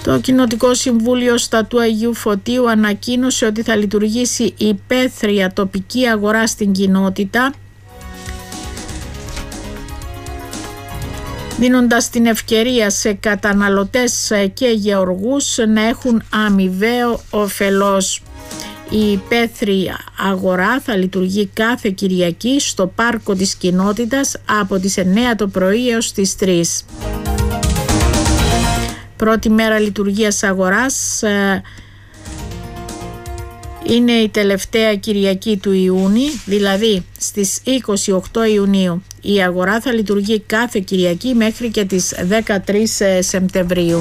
Το Κοινοτικό Συμβούλιο Στατού Αγίου Φωτίου ανακοίνωσε ότι θα λειτουργήσει υπαίθρια τοπική αγορά στην κοινότητα, δίνοντας την ευκαιρία σε καταναλωτές και γεωργούς να έχουν αμοιβαίο όφελος. Η υπαίθρια αγορά θα λειτουργεί κάθε Κυριακή στο πάρκο της κοινότητας από τις 9 το πρωί έως τις 3. Πρώτη μέρα λειτουργίας αγοράς είναι η τελευταία Κυριακή του Ιούνιου, δηλαδή στις 28 Ιουνίου. Η αγορά θα λειτουργεί κάθε Κυριακή μέχρι και τις 13 Σεπτεμβρίου.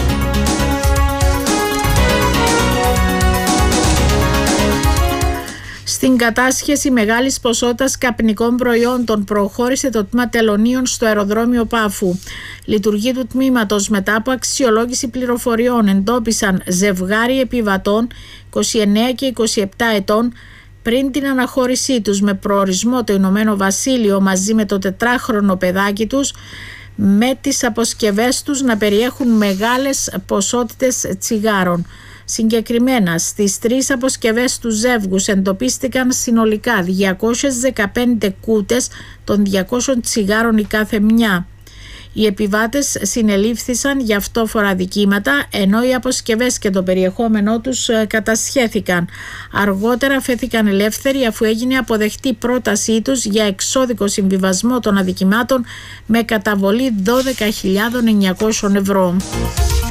Στην κατάσχεση μεγάλης ποσότητας καπνικών προϊόντων προχώρησε το τμήμα τελωνίων στο αεροδρόμιο Πάφου. Λειτουργοί του τμήματος μετά από αξιολόγηση πληροφοριών εντόπισαν ζευγάρι επιβατών 29 και 27 ετών πριν την αναχώρησή τους με προορισμό το Ηνωμένο Βασίλειο μαζί με το 4χρονο παιδάκι τους, με τις αποσκευές τους να περιέχουν μεγάλες ποσότητες τσιγάρων. Συγκεκριμένα στις 3 αποσκευές του ζεύγους εντοπίστηκαν συνολικά 215 κούτες των 200 τσιγάρων η κάθε μια. Οι επιβάτες συνελήφθησαν για αυτόφορα δικήματα, ενώ οι αποσκευές και το περιεχόμενό τους κατασχέθηκαν. Αργότερα αφέθηκαν ελεύθεροι αφού έγινε αποδεκτή πρότασή τους για εξώδικο συμβιβασμό των αδικημάτων με καταβολή 12.900 ευρώ.